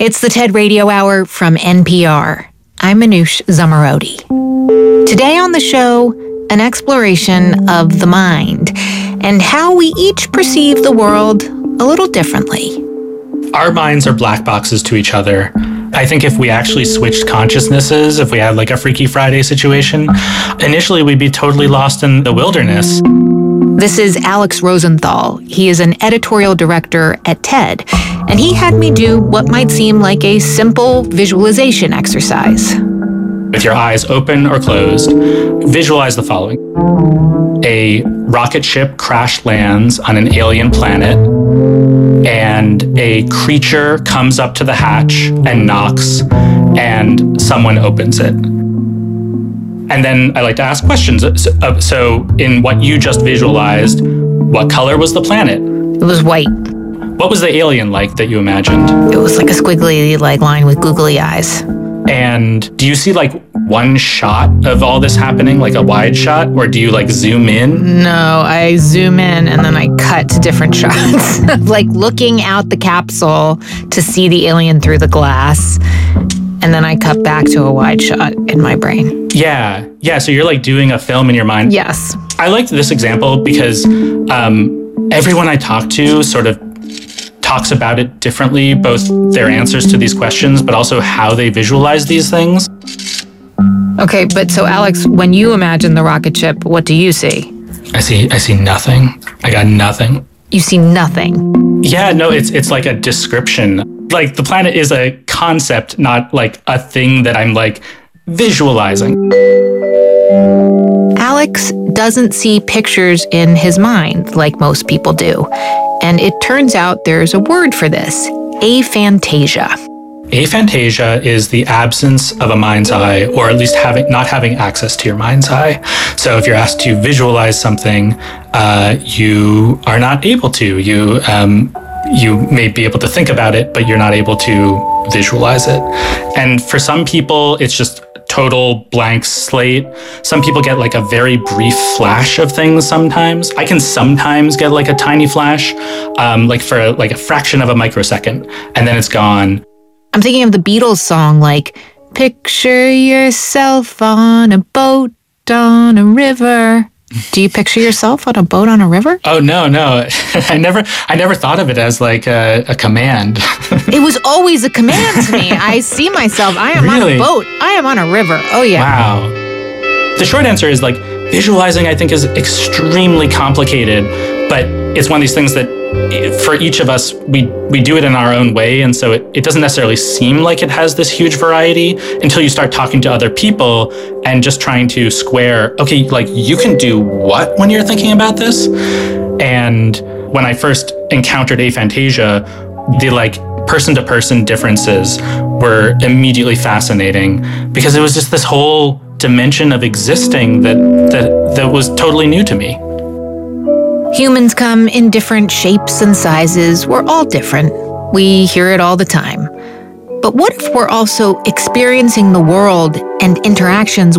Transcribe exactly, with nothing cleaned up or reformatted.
It's the TED Radio Hour from N P R. I'm Manoush Zomorodi. Today on the show, an exploration of the mind and how we each perceive the world a little differently. Our minds are black boxes to each other. I think if we actually switched consciousnesses, if we had like a Freaky Friday situation, initially we'd be totally lost in the wilderness. This is Alex Rosenthal. He is an editorial director at TED, and he had me do what might seem like a simple visualization exercise. With your eyes open or closed, visualize the following. A rocket ship crash lands on an alien planet, and a creature comes up to the hatch and knocks, and someone opens it. And then I like to ask questions. So, so in what you just visualized, what color was the planet? It was white. What was the alien like that you imagined? It was like a squiggly like line with googly eyes. And do you see like one shot of all this happening, like a wide shot, or do you like zoom in? No, I zoom in and then I cut to different shots, like looking out the capsule to see the alien through the glass. And then I cut back to a wide shot in my brain. Yeah, yeah. So you're like doing a film in your mind. Yes. I liked this example because um, everyone I talk to sort of talks about it differently, both their answers to these questions, but also how they visualize these things. Okay, but so Alex, when you imagine the rocket ship, what do you see? I see, I see nothing. I got nothing. You see nothing. Yeah, no, it's it's like a description. Like the planet is a concept, not like a thing that I'm like visualizing. Alex doesn't see pictures in his mind like most people do. And it turns out there's a word for this, aphantasia. Aphantasia is the absence of a mind's eye, or at least having not having access to your mind's eye. So if you're asked to visualize something, uh, you are not able to. You um, you may be able to think about it, but you're not able to visualize it. And for some people, it's just total blank slate. Some people get like a very brief flash of things sometimes. I can sometimes get like a tiny flash, um, like for like a fraction of a microsecond, and then it's gone. I'm thinking of the Beatles song, like, picture yourself on a boat on a river. Do you picture yourself on a boat on a river? Oh, no, no. I never I never thought of it as like a, a command. It was always a command to me. I see myself. I am Really? on a boat. I am on a river. Oh, yeah. Wow. The short answer is like visualizing, I think, is extremely complicated, but it's one of these things that for each of us, we, we do it in our own way. And so it, it doesn't necessarily seem like it has this huge variety until you start talking to other people and just trying to square, okay, like you can do what when you're thinking about this? And when I first encountered aphantasia, the like person to person differences were immediately fascinating because it was just this whole dimension of existing that that, that was totally new to me. Humans come in different shapes and sizes. We're all different. We hear it all the time. But what if we're also experiencing the world and interactions